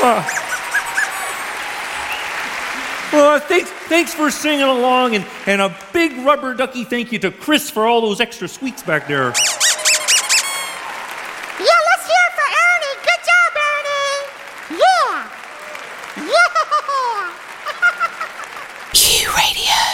Thanks for singing along, and a big rubber ducky thank you to Chris for all those extra squeaks back there.